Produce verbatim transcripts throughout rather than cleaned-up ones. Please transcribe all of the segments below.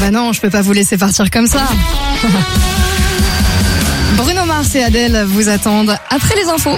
Bah non, je peux pas vous laisser partir comme ça. Bruno Mars et Adèle vous attendent après les infos.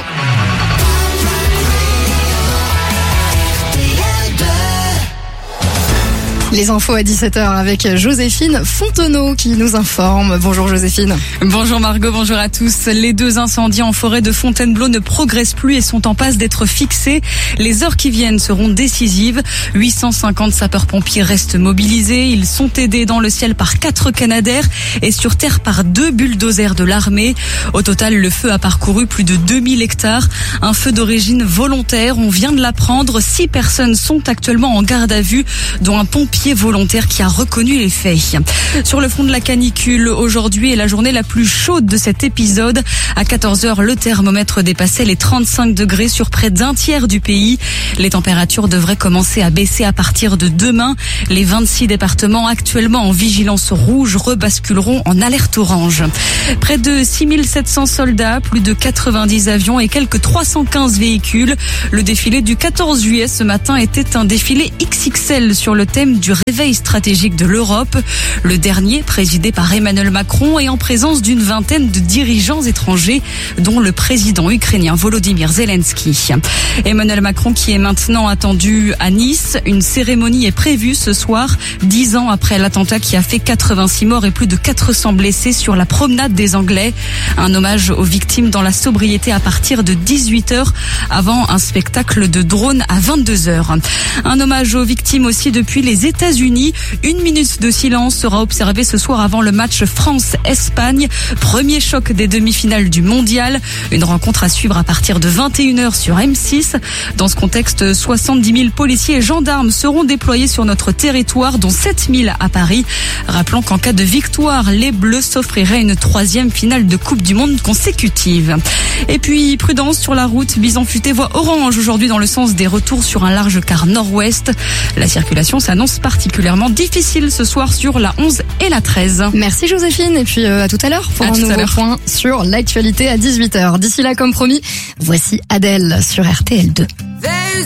Les infos à dix-sept heures avec Joséphine Fontenot qui nous informe. Bonjour Joséphine. Bonjour Margot, bonjour à tous. Les deux incendies en forêt de Fontainebleau ne progressent plus et sont en passe d'être fixés. Les heures qui viennent seront décisives. huit cent cinquante sapeurs-pompiers restent mobilisés. Ils sont aidés dans le ciel par quatre Canadair et sur terre par deux bulldozers de l'armée. Au total, le feu a parcouru plus de deux mille hectares. Un feu d'origine volontaire, on vient de l'apprendre. Six personnes sont actuellement en garde à vue, dont un pompier volontaire qui a reconnu les faits. Sur le front de la canicule, aujourd'hui est la journée la plus chaude de cet épisode. À quatorze heures, le thermomètre dépassait les trente-cinq degrés sur près d'un tiers du pays. Les températures devraient commencer à baisser à partir de demain. Les vingt-six départements actuellement en vigilance rouge rebasculeront en alerte orange. Près de six mille sept cents soldats, plus de quatre-vingt-dix avions et quelques trois cent quinze véhicules. Le défilé du quatorze juillet ce matin était un défilé X X L sur le thème du réveil stratégique de l'Europe. Le dernier, présidé par Emmanuel Macron et en présence d'une vingtaine de dirigeants étrangers, dont le président ukrainien Volodymyr Zelensky. Emmanuel Macron qui est maintenant attendu à Nice. Une cérémonie est prévue ce soir, dix ans après l'attentat qui a fait quatre-vingt-six morts et plus de quatre cents blessés sur la promenade des Anglais. Un hommage aux victimes dans la sobriété à partir de dix-huit heures avant un spectacle de drone à vingt-deux heures. Un hommage aux victimes aussi depuis les États-Unis. Une minute de silence sera observée ce soir avant le match France-Espagne. Premier choc des demi-finales du mondial. Une rencontre à suivre à partir de vingt et une heures sur M six. Dans ce contexte, soixante-dix mille policiers et gendarmes seront déployés sur notre territoire, dont sept mille à Paris. Rappelons qu'en cas de victoire, les Bleus s'offriraient une troisième finale de Coupe du Monde consécutive. Et puis, prudence sur la route. Bison-Futé voie orange aujourd'hui dans le sens des retours sur un large quart nord-ouest. La circulation s'annonce particulièrement difficile ce soir sur la onze et la treize. Merci Joséphine et puis euh, à tout à l'heure pour à un nouveau point sur l'actualité à dix-huit heures. D'ici là, comme promis, voici Adèle sur R T L deux.